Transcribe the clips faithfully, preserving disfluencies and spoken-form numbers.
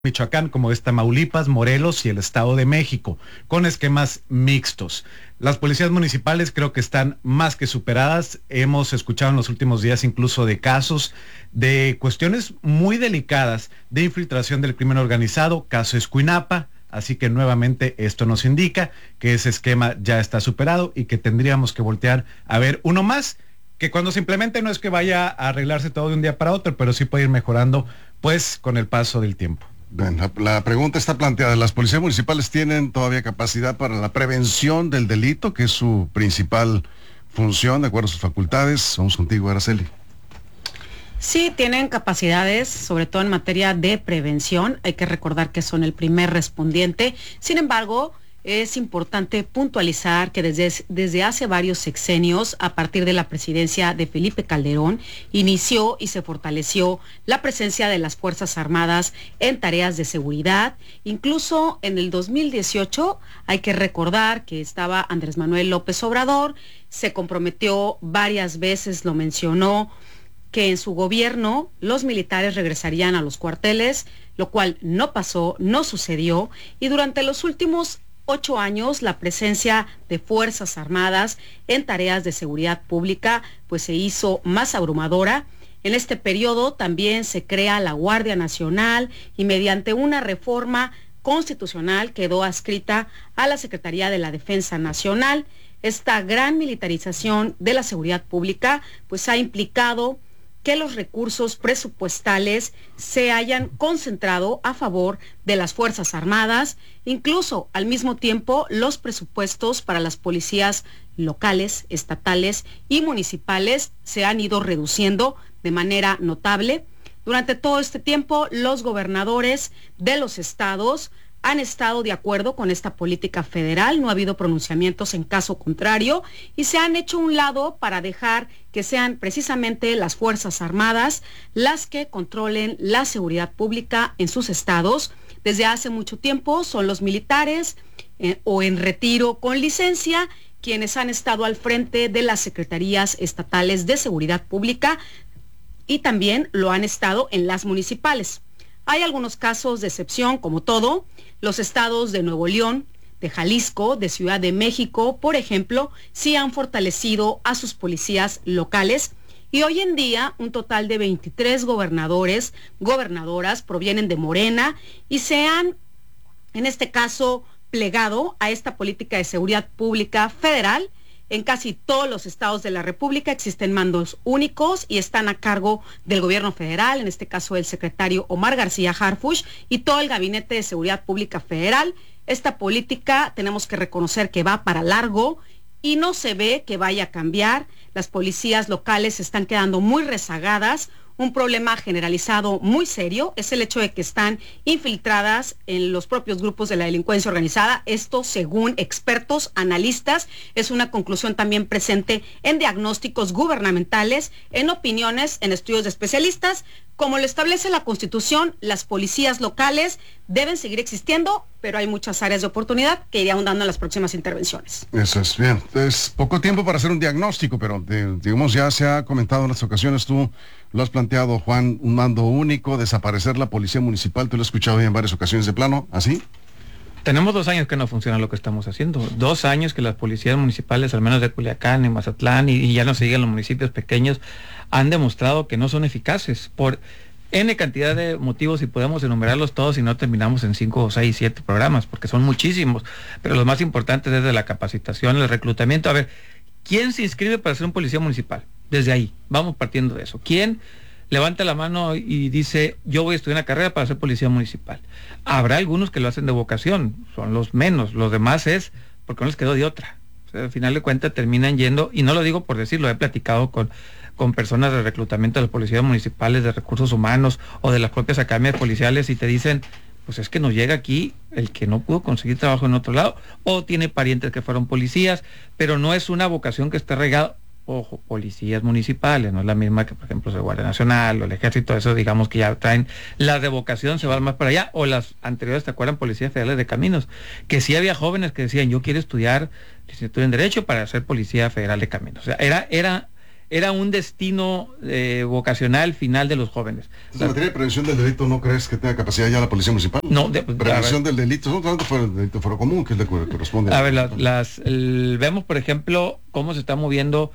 Michoacán, como es Tamaulipas, Morelos y el Estado de México, con esquemas mixtos. Las policías municipales creo que están más que superadas. Hemos escuchado en los últimos días incluso de casos de cuestiones muy delicadas de infiltración del crimen organizado, caso Escuinapa, así que nuevamente esto nos indica que ese esquema ya está superado y que tendríamos que voltear a ver uno más, que cuando se implemente no es que vaya a arreglarse todo de un día para otro, pero sí puede ir mejorando pues con el paso del tiempo. Bueno, la, la pregunta está planteada. ¿Las policías municipales tienen todavía capacidad para la prevención del delito, que es su principal función, de acuerdo a sus facultades? Vamos contigo, Araceli. Sí, tienen capacidades, sobre todo en materia de prevención. Hay que recordar que son el primer respondiente. Sin embargo, es importante puntualizar que desde, desde hace varios sexenios, a partir de la presidencia de Felipe Calderón, inició y se fortaleció la presencia de las Fuerzas Armadas en tareas de seguridad. Incluso en el dos mil dieciocho, hay que recordar que estaba Andrés Manuel López Obrador, se comprometió varias veces, lo mencionó, que en su gobierno los militares regresarían a los cuarteles, lo cual no pasó, no sucedió, y durante los últimos ocho años la presencia de Fuerzas Armadas en tareas de seguridad pública pues se hizo más abrumadora. En este periodo también se crea la Guardia Nacional y mediante una reforma constitucional quedó adscrita a la Secretaría de la Defensa Nacional. Esta gran militarización de la seguridad pública pues ha implicado que los recursos presupuestales se hayan concentrado a favor de las Fuerzas Armadas. Incluso al mismo tiempo los presupuestos para las policías locales, estatales y municipales se han ido reduciendo de manera notable. Durante todo este tiempo los gobernadores de los estados han estado de acuerdo con esta política federal, no ha habido pronunciamientos en caso contrario y se han hecho a un lado para dejar que sean precisamente las Fuerzas Armadas las que controlen la seguridad pública en sus estados. Desde hace mucho tiempo son los militares eh, o en retiro con licencia quienes han estado al frente de las secretarías estatales de seguridad pública y también lo han estado en las municipales. Hay algunos casos de excepción, como todo. Los estados de Nuevo León, de Jalisco, de Ciudad de México, por ejemplo, sí han fortalecido a sus policías locales. Y hoy en día, un total de veintitrés gobernadores, gobernadoras provienen de Morena y se han, en este caso, plegado a esta política de seguridad pública federal. En casi todos los estados de la República existen mandos únicos y están a cargo del gobierno federal, en este caso el secretario Omar García Harfuch y todo el Gabinete de Seguridad Pública Federal. Esta política tenemos que reconocer que va para largo y no se ve que vaya a cambiar. Las policías locales están quedando muy rezagadas. Un problema generalizado muy serio es el hecho de que están infiltradas en los propios grupos de la delincuencia organizada. Esto, según expertos, analistas, es una conclusión también presente en diagnósticos gubernamentales, en opiniones, en estudios de especialistas. Como lo establece la Constitución, las policías locales deben seguir existiendo, pero hay muchas áreas de oportunidad que iré ahondando en las próximas intervenciones. Eso es bien. Es poco tiempo para hacer un diagnóstico, pero de, digamos ya se ha comentado en las ocasiones, tú lo has planteado, Juan, un mando único, desaparecer la policía municipal, tú lo has escuchado en varias ocasiones de plano, ¿así? Tenemos dos años que no funciona lo que estamos haciendo, dos años que las policías municipales, al menos de Culiacán y Mazatlán, y, y ya no se digan los municipios pequeños, han demostrado que no son eficaces por N cantidad de motivos y podemos enumerarlos todos y no terminamos en cinco o seis, siete programas, porque son muchísimos, pero los más importantes es de la capacitación, el reclutamiento. A ver, ¿quién se inscribe para ser un policía municipal? Desde ahí, vamos partiendo de eso. ¿Quién levanta la mano y dice, yo voy a estudiar una carrera para ser policía municipal? Habrá algunos que lo hacen de vocación, son los menos, los demás es porque no les quedó de otra. O sea, al final de cuentas terminan yendo, y no lo digo por decirlo, he platicado con, con personas de reclutamiento de las policías municipales, de recursos humanos o de las propias academias policiales y te dicen, pues es que nos llega aquí el que no pudo conseguir trabajo en otro lado o tiene parientes que fueron policías, pero no es una vocación que esté regada. Ojo, policías municipales, no es la misma que por ejemplo la Guardia Nacional o el Ejército, eso digamos que ya traen, las de vocación se van más para allá, o las anteriores, ¿te acuerdan? Policías Federales de Caminos, que sí había jóvenes que decían, yo quiero estudiar licenciatura en Derecho para ser Policía Federal de Caminos. O sea, era, era era un destino eh, vocacional final de los jóvenes. Entonces, en materia de prevención del delito, ¿no crees que tenga capacidad ya la Policía Municipal? No, de, prevención del delito, no tanto por el delito fuero común, que es el que corresponde. A ver, las, las, el, vemos, por ejemplo, cómo se está moviendo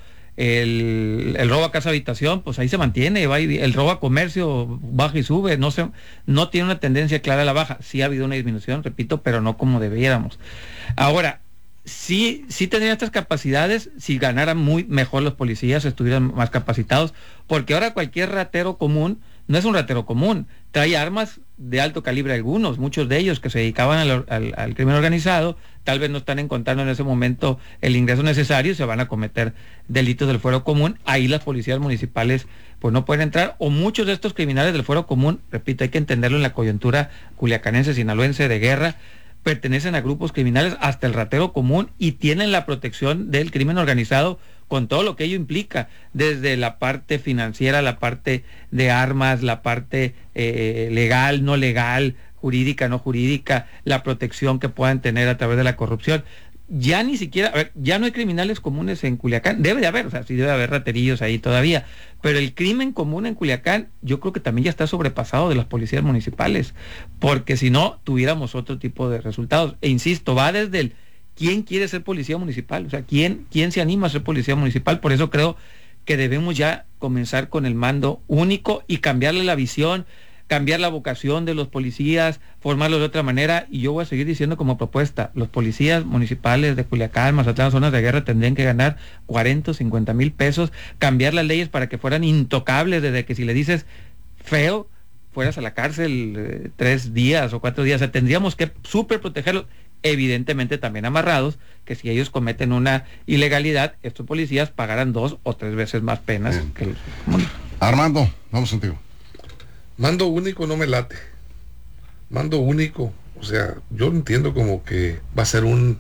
el, el robo a casa habitación, pues ahí se mantiene, va y, el robo a comercio baja y sube, no se, no tiene una tendencia clara a la baja. Sí ha habido una disminución, repito, pero no como debiéramos. Ahora, sí, sí tendrían estas capacidades si ganaran muy mejor los policías, estuvieran más capacitados, porque ahora cualquier ratero común no es un ratero común, trae armas de alto calibre algunos, muchos de ellos que se dedicaban al, al, al crimen organizado, tal vez no están encontrando en ese momento el ingreso necesario y se van a cometer delitos del fuero común. Ahí las policías municipales pues no pueden entrar, o muchos de estos criminales del fuero común, repito, hay que entenderlo en la coyuntura culiacanense, sinaloense de guerra, pertenecen a grupos criminales, hasta el ratero común, y tienen la protección del crimen organizado con todo lo que ello implica, desde la parte financiera, la parte de armas, la parte eh, legal, no legal, jurídica, no jurídica, la protección que puedan tener a través de la corrupción. Ya ni siquiera, a ver, ya no hay criminales comunes en Culiacán, debe de haber, o sea, sí debe de haber raterillos ahí todavía, pero el crimen común en Culiacán yo creo que también ya está sobrepasado de las policías municipales, porque si no tuviéramos otro tipo de resultados. E insisto, va desde el quién quiere ser policía municipal, o sea, quién, quién se anima a ser policía municipal. Por eso creo que debemos ya comenzar con el mando único y cambiarle la visión, cambiar la vocación de los policías, formarlos de otra manera. Y yo voy a seguir diciendo como propuesta, los policías municipales de Culiacán, Mazatlán, zonas de guerra, tendrían que ganar cuarenta o cincuenta mil pesos, cambiar las leyes para que fueran intocables, desde que si le dices feo, fueras a la cárcel eh, tres días o cuatro días. O sea, tendríamos que súper protegerlos, evidentemente también amarrados, que si ellos cometen una ilegalidad, estos policías pagarán dos o tres veces más penas. Bien. Que el... Armando, vamos contigo. Mando único no me late. Mando único, o sea, yo entiendo como que va a ser un,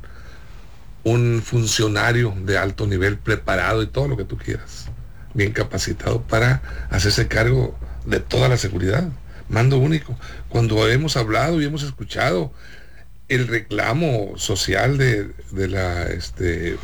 un funcionario de alto nivel, preparado y todo lo que tú quieras, bien capacitado para hacerse cargo de toda la seguridad. Mando único. Cuando hemos hablado y hemos escuchado el reclamo social de, de la este,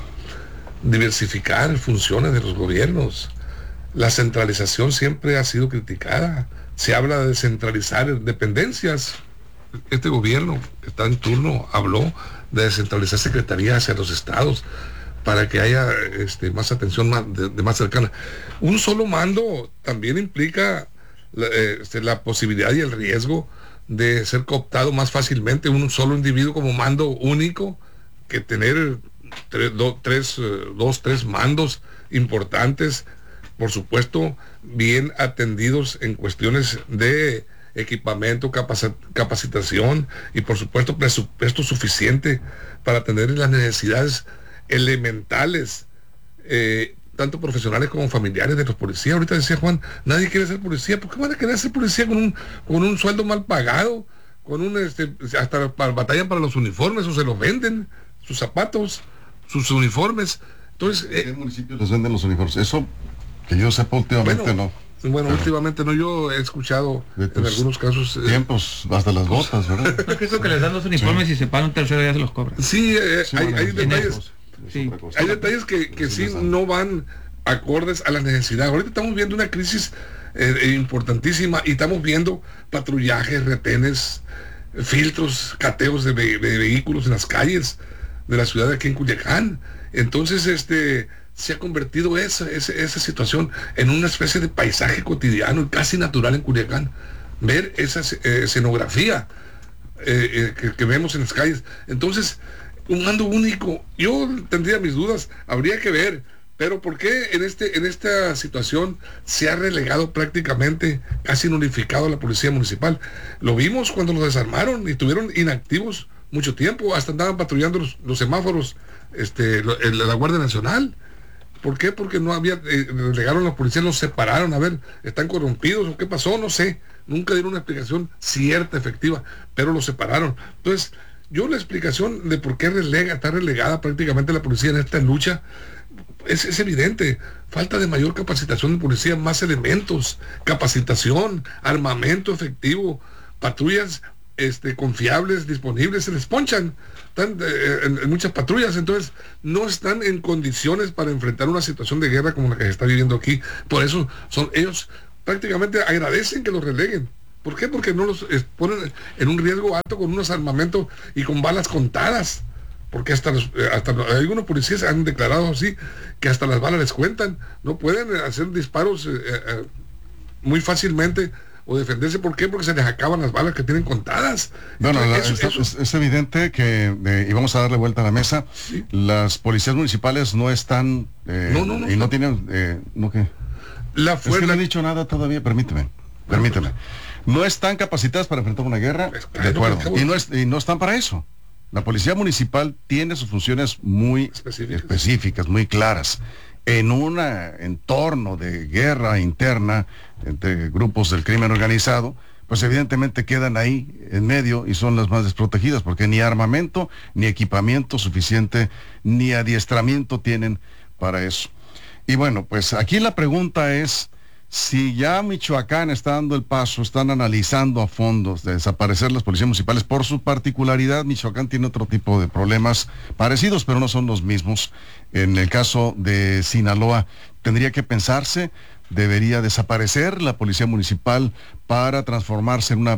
diversificar funciones de los gobiernos, la centralización siempre ha sido criticada. Se habla de descentralizar dependencias. Este gobierno que está en turno habló de descentralizar secretarías hacia los estados para que haya este, más atención más, de, de más cercana. Un solo mando también implica la, este, la posibilidad y el riesgo de ser cooptado más fácilmente un solo individuo como mando único, que tener tres, do, tres, dos, tres mandos importantes, por supuesto, bien atendidos en cuestiones de equipamiento, capac- capacitación y por supuesto presupuesto suficiente para atender las necesidades elementales, eh, tanto profesionales como familiares de los policías. Ahorita decía Juan, nadie quiere ser policía. ¿Por qué van a querer ser policía con un, con un sueldo mal pagado? Con un este, hasta para, batallan para los uniformes o se los venden, sus zapatos, sus uniformes. Entonces, ¿en qué eh, municipios les venden los uniformes? Eso que yo sepa últimamente bueno, no. Bueno, pero últimamente no, yo he escuchado en algunos casos... Tiempos, eh, hasta las botas, ¿verdad? Eso que les dan los uniformes sí. Y se pagan un tercero día se los cobran. Sí, eh, sí hay, bueno, hay detalles... Sí. Hay detalles que, que sí no van acordes a la necesidad. Ahorita estamos viendo una crisis eh, importantísima y estamos viendo patrullajes, retenes, filtros, cateos de, ve- de vehículos en las calles de la ciudad de aquí en Culiacán. Entonces, este... se ha convertido esa, esa, esa situación en una especie de paisaje cotidiano y casi natural en Culiacán. Ver esa eh, escenografía eh, eh, que, que vemos en las calles. Entonces, un mando único, yo tendría mis dudas, habría que ver, pero ¿por qué en, este, en esta situación se ha relegado prácticamente, casi nulificado a la policía municipal? Lo vimos cuando los desarmaron y estuvieron inactivos mucho tiempo, hasta andaban patrullando los, los semáforos, este, lo, el, la Guardia Nacional. ¿Por qué? Porque no había, eh, relegaron a la policía, los separaron, a ver, ¿están corrompidos o qué pasó? No sé, nunca dieron una explicación cierta, efectiva, pero los separaron. Entonces, yo la explicación de por qué relega, está relegada prácticamente la policía en esta lucha, es, es evidente, falta de mayor capacitación de policía, más elementos, capacitación, armamento efectivo, patrullas este, confiables, disponibles, se les ponchan. Están eh, en, en muchas patrullas, entonces no están en condiciones para enfrentar una situación de guerra como la que se está viviendo aquí. Por eso son ellos prácticamente agradecen que los releguen. ¿Por qué? Porque no los eh, ponen en un riesgo alto con unos armamentos y con balas contadas. Porque hasta los, eh, hasta los, algunos policías han declarado así, que hasta las balas les cuentan. No pueden hacer disparos eh, eh, muy fácilmente o defenderse. ¿Por qué? Porque se les acaban las balas que tienen contadas. Bueno, Entonces, la, eso, está, eso. Es, es evidente que, eh, y vamos a darle vuelta a la mesa, Sí. las policías municipales no están, eh, No, no, no, y no no. tienen, eh, ¿no qué? La Es que fuerza... no he dicho nada todavía, permíteme, permíteme. No están capacitadas para enfrentar una guerra, Es de claro, acuerdo, acabo- y no, es- y no están para eso. La policía municipal tiene sus funciones muy Específicas. específicas, muy claras. En un entorno de guerra interna entre grupos del crimen organizado, pues evidentemente quedan ahí en medio y son las más desprotegidas, porque ni armamento, ni equipamiento suficiente, ni adiestramiento tienen para eso. Y bueno, pues aquí la pregunta es, si ya Michoacán está dando el paso, están analizando a fondo de desaparecer las policías municipales, por su particularidad, Michoacán tiene otro tipo de problemas parecidos, pero no son los mismos. En el caso de Sinaloa, tendría que pensarse, debería desaparecer la policía municipal para transformarse en un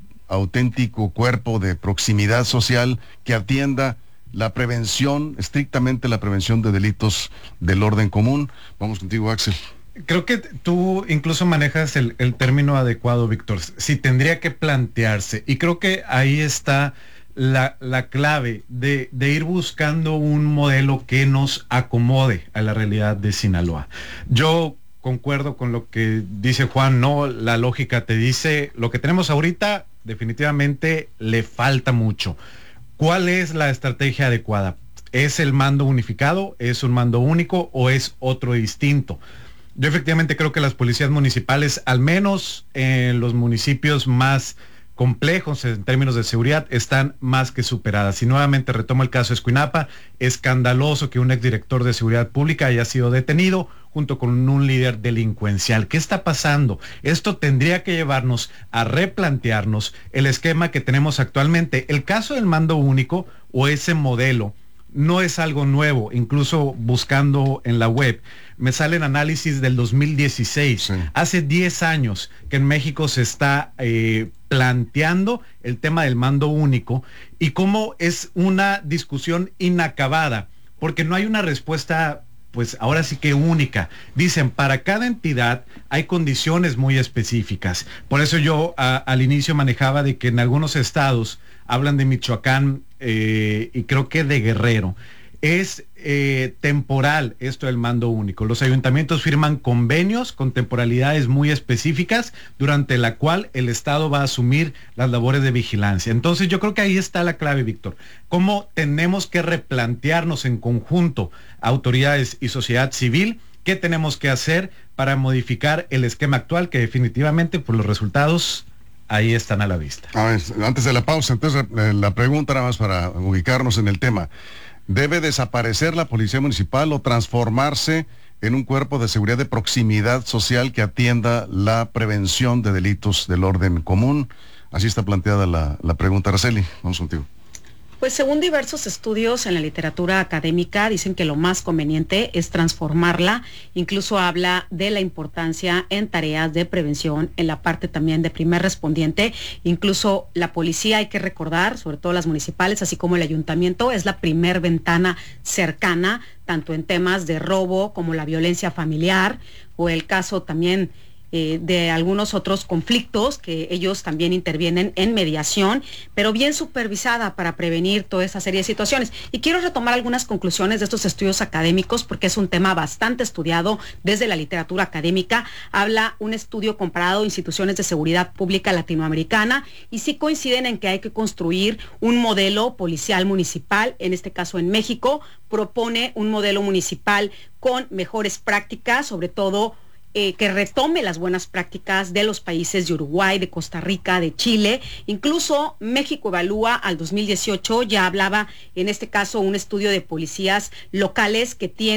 auténtico cuerpo de proximidad social que atienda la prevención, estrictamente la prevención de delitos del orden común. Vamos contigo, Axel. Creo que tú incluso manejas el, el término adecuado, Víctor. Si tendría que plantearse, y creo que ahí está la, la clave de, de ir buscando un modelo que nos acomode a la realidad de Sinaloa. Yo concuerdo con lo que dice Juan, no, la lógica te dice, lo que tenemos ahorita definitivamente le falta mucho. ¿Cuál es la estrategia adecuada? ¿Es el mando unificado? ¿Es un mando único o es otro distinto? Yo efectivamente creo que las policías municipales, al menos en los municipios más complejos en términos de seguridad, están más que superadas. Y nuevamente retomo el caso de Escuinapa, escandaloso que un exdirector de seguridad pública haya sido detenido junto con un líder delincuencial. ¿Qué está pasando? Esto tendría que llevarnos a replantearnos el esquema que tenemos actualmente. El caso del mando único o ese modelo no es algo nuevo, incluso buscando en la web, me salen análisis del dos mil dieciséis. Sí. Hace diez años que en México se está eh, planteando el tema del mando único y cómo es una discusión inacabada, porque no hay una respuesta, pues ahora sí que única. Dicen, para cada entidad hay condiciones muy específicas. Por eso yo a, al inicio manejaba de que en algunos estados, hablan de Michoacán eh, y creo que de Guerrero, es eh, temporal esto del mando único. Los ayuntamientos firman convenios con temporalidades muy específicas durante la cual el Estado va a asumir las labores de vigilancia. Entonces yo creo que ahí está la clave, Víctor. Cómo tenemos que replantearnos en conjunto, autoridades y sociedad civil, qué tenemos que hacer para modificar el esquema actual, que definitivamente por los resultados ahí están a la vista. A ver, antes de la pausa, entonces la pregunta nada más para ubicarnos en el tema. ¿Debe desaparecer la policía municipal o transformarse en un cuerpo de seguridad de proximidad social que atienda la prevención de delitos del orden común? Así está planteada la, la pregunta. Araceli, vamos contigo. Pues según diversos estudios en la literatura académica, dicen que lo más conveniente es transformarla. Incluso habla de la importancia en tareas de prevención, en la parte también de primer respondiente. Incluso la policía, hay que recordar, sobre todo las municipales, así como el ayuntamiento, es la primer ventana cercana, tanto en temas de robo como la violencia familiar, o el caso también Eh, de algunos otros conflictos que ellos también intervienen en mediación, pero bien supervisada para prevenir toda esa serie de situaciones. Y quiero retomar algunas conclusiones de estos estudios académicos porque es un tema bastante estudiado desde la literatura académica. Habla un estudio comparado a instituciones de seguridad pública latinoamericana y sí coinciden en que hay que construir un modelo policial municipal, en este caso en México, propone un modelo municipal con mejores prácticas, sobre todo Eh, que retome las buenas prácticas de los países de Uruguay, de Costa Rica, de Chile. Incluso México Evalúa al dos mil dieciocho ya hablaba, en este caso, un estudio de policías locales que tienen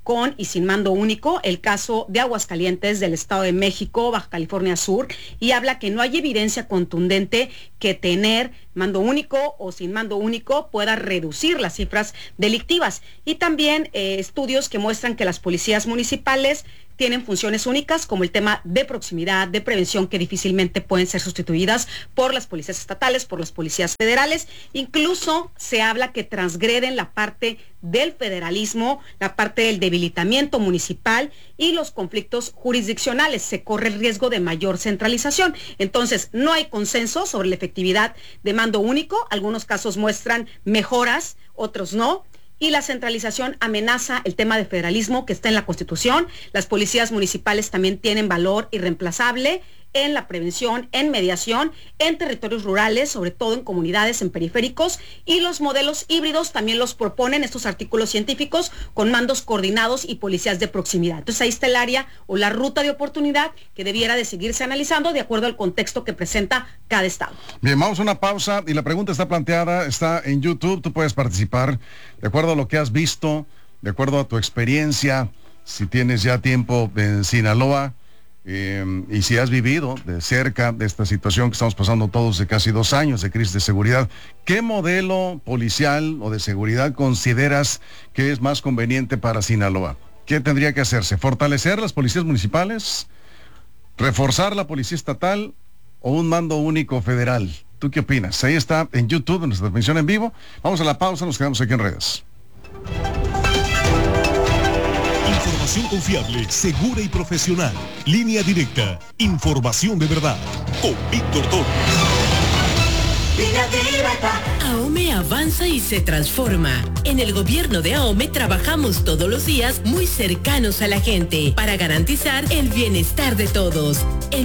con y sin mando único, el caso de Aguascalientes, del Estado de México, Baja California Sur, y habla que no hay evidencia contundente que tener mando único o sin mando único pueda reducir las cifras delictivas. Y también eh, estudios que muestran que las policías municipales tienen funciones únicas, como el tema de proximidad, de prevención, que difícilmente pueden ser sustituidas por las policías estatales, por las policías federales. Incluso se habla que transgreden la parte del federalismo, la parte del debilitamiento municipal y los conflictos jurisdiccionales. Se corre el riesgo de mayor centralización. Entonces, no hay consenso sobre la efectividad de mando único. Algunos casos muestran mejoras, otros no. Y la centralización amenaza el tema de federalismo que está en la Constitución. Las policías municipales también tienen valor irreemplazable en la prevención, en mediación, en territorios rurales, sobre todo en comunidades, en periféricos, y los modelos híbridos también los proponen estos artículos científicos con mandos coordinados y policías de proximidad. Entonces ahí está el área o la ruta de oportunidad que debiera de seguirse analizando de acuerdo al contexto que presenta cada estado. Bien, vamos a una pausa y la pregunta está planteada, está en YouTube, tú puedes participar de acuerdo a lo que has visto, de acuerdo a tu experiencia, si tienes ya tiempo en Sinaloa, Eh, y si has vivido de cerca de esta situación que estamos pasando todos de casi dos años de crisis de seguridad, ¿qué modelo policial o de seguridad consideras que es más conveniente para Sinaloa? ¿Qué tendría que hacerse? ¿Fortalecer las policías municipales? ¿Reforzar la policía estatal? ¿O un mando único federal? ¿Tú qué opinas? Ahí está en YouTube, en nuestra transmisión en vivo. Vamos a la pausa, nos quedamos aquí en redes. Información confiable, segura y profesional. Línea directa. Información de verdad. Con Víctor Torres. AOME avanza y se transforma. En el gobierno de AOME trabajamos todos los días muy cercanos a la gente para garantizar el bienestar de todos. En